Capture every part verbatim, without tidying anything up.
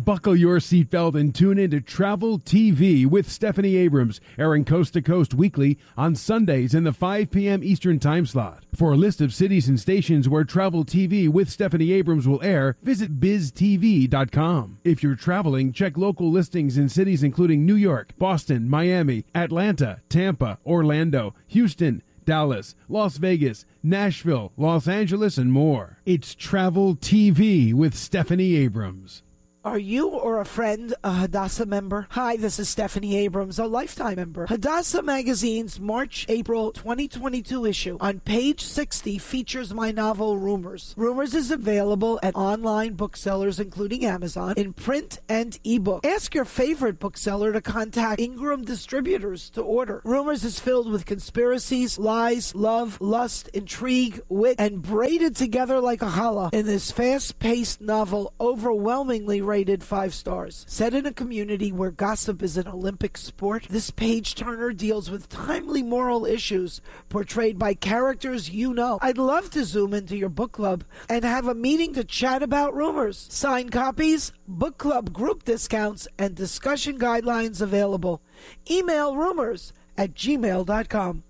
Buckle your seatbelt and tune in to Travel T V with Stephanie Abrams, airing coast to coast weekly on Sundays in the five p.m. Eastern time slot. For a list of cities and stations where Travel T V with Stephanie Abrams will air, visit biz t v dot com. If you're traveling, check local listings in cities including New York, Boston, Miami, Atlanta, Tampa, Orlando, Houston, Dallas, Las Vegas, Nashville, Los Angeles, and more. It's Travel T V with Stephanie Abrams. Are you or a friend a Hadassah member? Hi, this is Stephanie Abrams, a lifetime member. Hadassah Magazine's March-April twenty twenty-two issue on page sixty features my novel Rumors. Rumors is available at online booksellers including Amazon in print and ebook. Ask your favorite bookseller to contact Ingram Distributors to order. Rumors is filled with conspiracies, lies, love, lust, intrigue, wit, and braided together like a challah in this fast-paced novel overwhelmingly rated five stars. Set in a community where gossip is an Olympic sport, this page-turner deals with timely moral issues portrayed by characters you know. I'd love to zoom into your book club and have a meeting to chat about Rumors. Signed copies, book club group discounts, and discussion guidelines available. Email rumors at gmail dot com.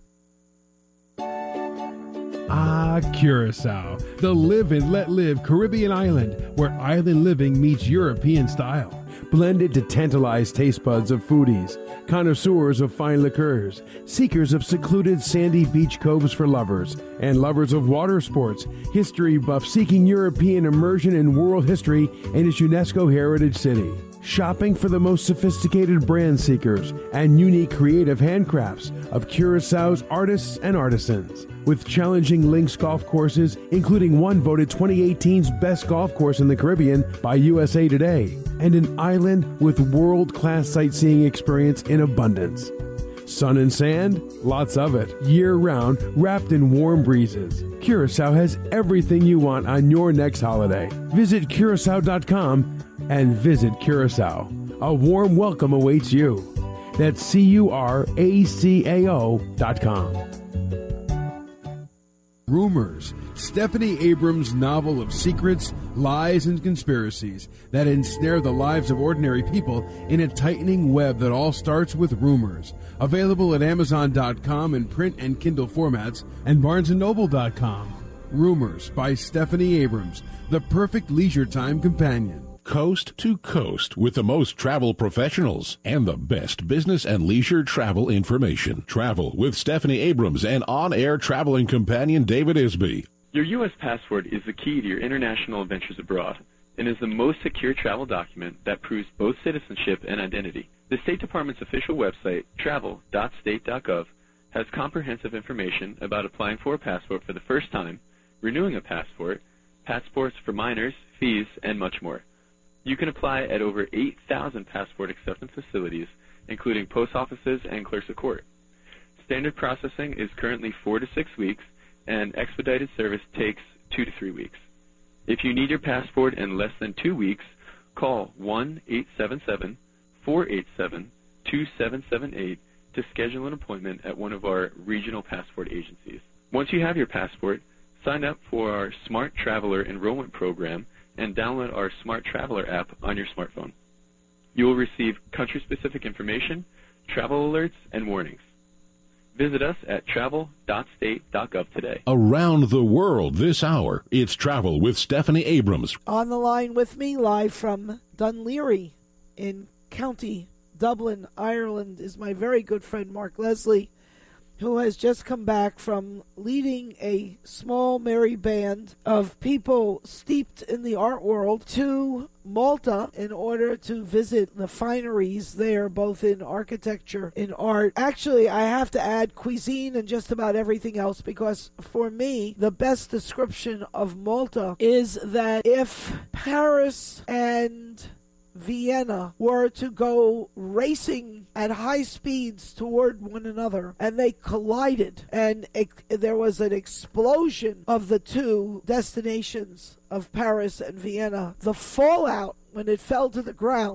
Ah, Curacao, the live and let live Caribbean island where island living meets European style. Blended to tantalize taste buds of foodies, connoisseurs of fine liqueurs, seekers of secluded sandy beach coves for lovers, and lovers of water sports, history buffs seeking European immersion in world history in its UNESCO heritage city. Shopping for the most sophisticated brand seekers and unique creative handcrafts of Curaçao's artists and artisans. With challenging links golf courses, including one voted twenty eighteen's best golf course in the Caribbean by U S A Today, and an island with world-class sightseeing experience in abundance. Sun and sand? Lots of it. Year-round, wrapped in warm breezes. Curaçao has everything you want on your next holiday. Visit Curacao dot com and visit Curacao. A warm welcome awaits you. That's C U R A C A O dot com. Rumors, Stephanie Abrams' novel of secrets, lies, and conspiracies that ensnare the lives of ordinary people in a tightening web that all starts with rumors. Available at Amazon dot com in print and Kindle formats and Barnes and Noble dot com. Rumors by Stephanie Abrams, the perfect leisure time companion. Coast to coast with the most travel professionals and the best business and leisure travel information. Travel with Stephanie Abrams and on-air traveling companion David Isby. Your U S passport is the key to your international adventures abroad and is the most secure travel document that proves both citizenship and identity. The State Department's official website, travel dot state dot gov, has comprehensive information about applying for a passport for the first time, renewing a passport, passports for minors, fees, and much more. You can apply at over eight thousand passport acceptance facilities, including post offices and clerks of court. Standard processing is currently four to six weeks, and expedited service takes two to three weeks. If you need your passport in less than two weeks, call one eight seven seven, four eight seven, two seven seven eight to schedule an appointment at one of our regional passport agencies. Once you have your passport, sign up for our Smart Traveler Enrollment Program and download our Smart Traveler app on your smartphone. You will receive country-specific information, travel alerts, and warnings. Visit us at travel dot state dot gov today. Around the world this hour, it's Travel with Stephanie Abrams. On the line with me, live from Dunleary in County Dublin, Ireland, is my very good friend Mark Leslie, who has just come back from leading a small merry band of people steeped in the art world to Malta in order to visit the fineries there, both in architecture, in art. Actually, I have to add cuisine and just about everything else, because for me, the best description of Malta is that if Paris and Vienna were to go racing at high speeds toward one another, and they collided, and it, there was an explosion of the two destinations of Paris and Vienna, the fallout when it fell to the ground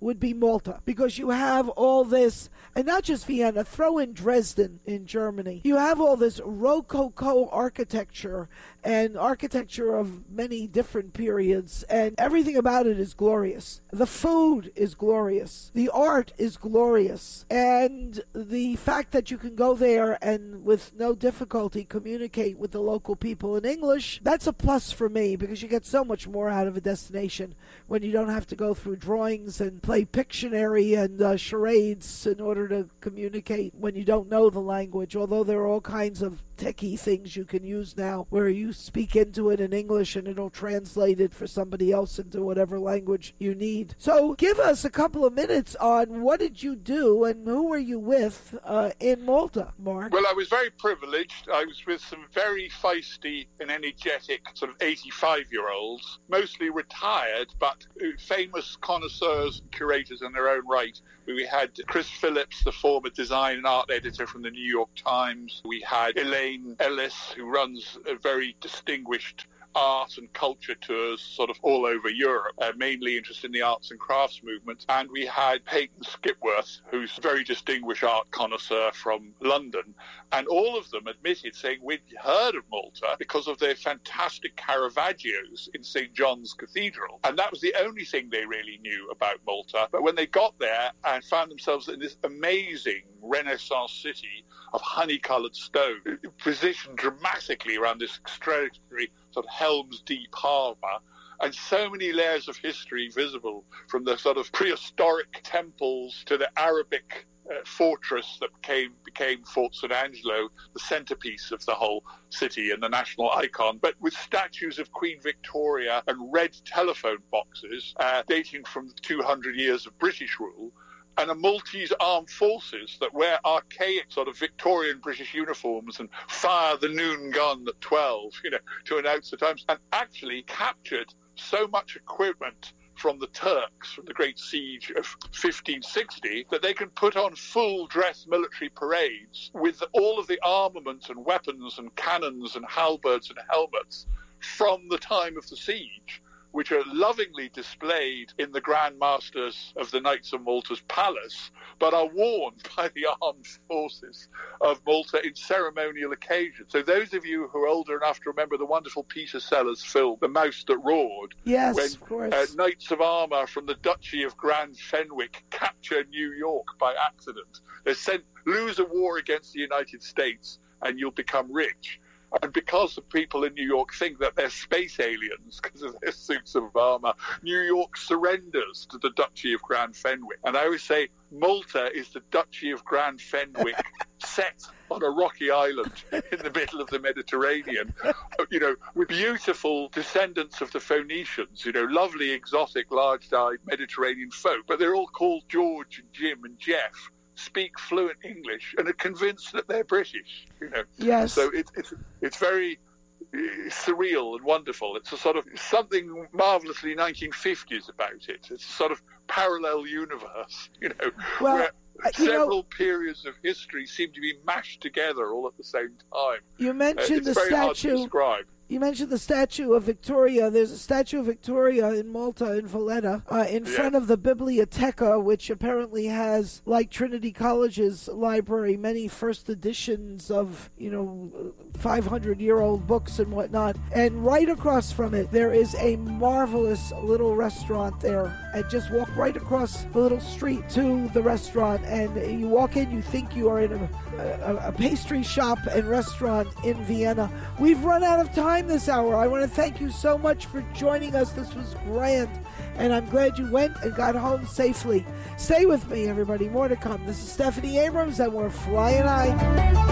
would be Malta, because you have all this, and not just Vienna, throw in Dresden in Germany. You have all this Rococo architecture and architecture of many different periods, and everything about it is glorious. The food is glorious. The art is glorious. And the fact that you can go there and with no difficulty communicate with the local people in English, that's a plus for me, because you get so much more out of a destination when you don't have to go through drawings and play Pictionary and uh, charades in order to communicate when you don't know the language, although there are all kinds of techie things you can use now where you speak into it in English and it'll translate it for somebody else into whatever language you need. So give us a couple of minutes on what did you do and who were you with uh, in Malta, Mark? Well, I was very privileged. I was with some very feisty and energetic sort of eighty-five-year-olds, mostly retired, but famous connoisseurs and curators in their own right. We had Chris Phillips, the former design and art editor from the New York Times. We had Elaine Ellis, who runs a very distinguished art and culture tours sort of all over Europe, uh, mainly interested in the arts and crafts movement. And we had Peyton Skipworth, who's a very distinguished art connoisseur from London. And all of them admitted, saying we'd heard of Malta because of their fantastic Caravaggios in Saint John's Cathedral. And that was the only thing they really knew about Malta. But when they got there and found themselves in this amazing Renaissance city of honey-coloured stone, positioned dramatically around this extraordinary sort of Helm's Deep harbour, and so many layers of history visible, from the sort of prehistoric temples to the Arabic uh, fortress that became, became Fort San Angelo, the centrepiece of the whole city and the national icon, but with statues of Queen Victoria and red telephone boxes uh, dating from the two hundred years of British rule, and a Maltese armed forces that wear archaic sort of Victorian British uniforms and fire the noon gun at twelve, you know, to announce the times, and actually captured so much equipment from the Turks, from the Great Siege of fifteen sixty, that they can put on full-dress military parades with all of the armament and weapons and cannons and halberds and helmets from the time of the siege, which are lovingly displayed in the Grand Masters of the Knights of Malta's palace, but are worn by the armed forces of Malta in ceremonial occasions. So those of you who are older enough to remember the wonderful Peter Sellers film, The Mouse That Roared, yes, when of course. Uh, Knights of Armour from the Duchy of Grand Fenwick capture New York by accident. They're sent, lose a war against the United States and you'll become rich. And because the people in New York think that they're space aliens because of their suits of armour, New York surrenders to the Duchy of Grand Fenwick. And I always say Malta is the Duchy of Grand Fenwick set on a rocky island in the middle of the Mediterranean, you know, with beautiful descendants of the Phoenicians, you know, lovely, exotic, large-eyed Mediterranean folk. But they're all called George and Jim and Jeff, speak fluent English, and are convinced that they're British, you know. Yes. So it's it's it's very uh, surreal and wonderful. It's a sort of something marvelously nineteen fifties about it. It's a sort of parallel universe, you know, well, where uh, you several know, periods of history seem to be mashed together all at the same time. You mentioned uh, it's the very hard to statue. describe. You mentioned the statue of Victoria. There's a statue of Victoria in Malta, in Valletta, uh, in Yeah. front of the Biblioteca, which apparently has, like Trinity College's library, many first editions of, you know, five hundred year old books and whatnot. And right across from it, there is a marvelous little restaurant there. And just walk right across the little street to the restaurant, and you walk in, you think you are in a, a, a pastry shop and restaurant in Vienna. We've run out of time this hour. I want to thank you so much for joining us. This was grand, and I'm glad you went and got home safely. Stay with me, everybody. More to come. This is Stephanie Abrams, and we're flying high.